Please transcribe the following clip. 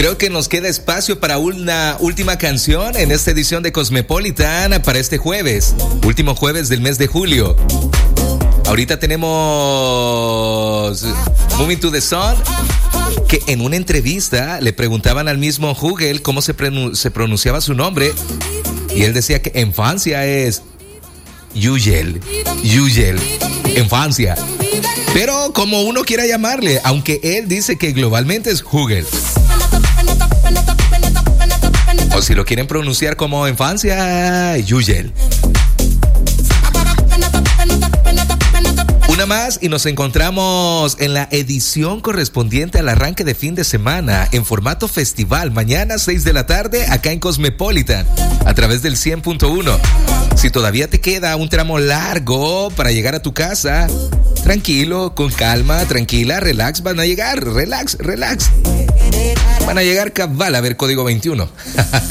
Creo que nos queda espacio para una última canción en esta edición de Cosmopolitan para este jueves, último jueves del mes de julio. Ahorita tenemos Moving to the Sun, que en una entrevista le preguntaban al mismo Hugel cómo se pronunciaba su nombre y él decía que infancia es Yugel, infancia. Pero como uno quiera llamarle, aunque él dice que globalmente es Hugel. O si lo quieren pronunciar como infancia, Yugel. Una más y nos encontramos en la edición correspondiente al arranque de fin de semana en formato festival, mañana 6 de la tarde acá en Cosmopolitan a través del 100.1. Si todavía te queda un tramo largo para llegar a tu casa, tranquilo, con calma, tranquila, relax, van a llegar, relax. Van a llegar cabal a ver código 21.